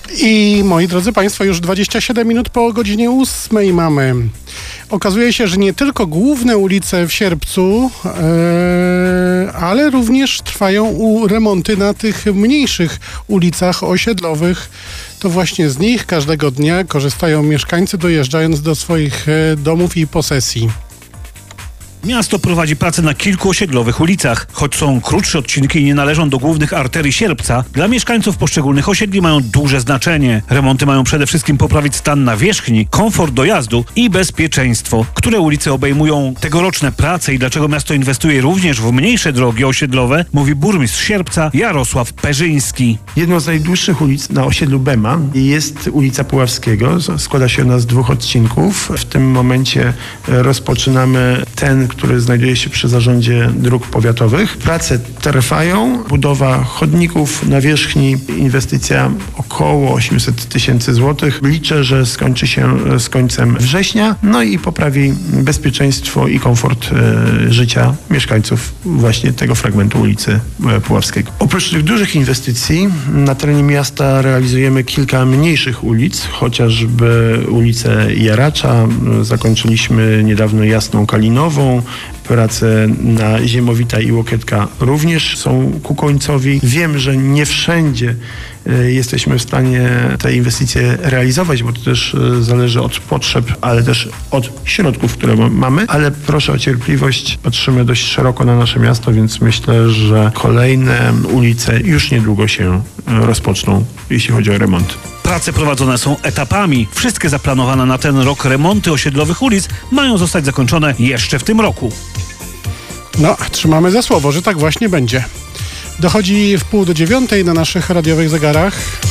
I moi drodzy Państwo, już 27 minut po godzinie 8 mamy. Okazuje się, że nie tylko główne ulice w Sierpcu, ale również trwają remonty na tych mniejszych ulicach osiedlowych. To właśnie z nich każdego dnia korzystają mieszkańcy, dojeżdżając do swoich domów i posesji. Miasto prowadzi pracę na kilku osiedlowych ulicach. Choć są krótsze odcinki i nie należą do głównych arterii Sierpca, dla mieszkańców poszczególnych osiedli mają duże znaczenie. Remonty mają przede wszystkim poprawić stan nawierzchni, komfort dojazdu i bezpieczeństwo. Które ulice obejmują tegoroczne prace i dlaczego miasto inwestuje również w mniejsze drogi osiedlowe, mówi burmistrz Sierpca Jarosław Perzyński. Jedną z najdłuższych ulic na osiedlu Bema jest ulica Puławskiego. Składa się ona z 2 odcinków. W tym momencie rozpoczynamy ten, który znajduje się przy Zarządzie Dróg Powiatowych. Prace trwają, budowa chodników, nawierzchni, inwestycja około 800 tysięcy złotych. Liczę, że skończy się z końcem września, no i poprawi bezpieczeństwo i komfort życia mieszkańców właśnie tego fragmentu ulicy Puławskiego. Oprócz tych dużych inwestycji na terenie miasta realizujemy kilka mniejszych ulic, chociażby ulicę Jaracza. Zakończyliśmy niedawno Jasną Kalinową. Prace na Ziemowita i Łokietka również są ku końcowi. Wiem, że nie wszędzie jesteśmy w stanie te inwestycje realizować, bo to też zależy od potrzeb, ale też od środków, które mamy, ale proszę o cierpliwość. Patrzymy dość szeroko na nasze miasto, więc myślę, że kolejne ulice już niedługo się rozpoczną, jeśli chodzi o remont. Prace prowadzone są etapami. Wszystkie zaplanowane na ten rok remonty osiedlowych ulic mają zostać zakończone jeszcze w tym roku. No, trzymamy za słowo, że tak właśnie będzie. Dochodzi 8:30 na naszych radiowych zegarach.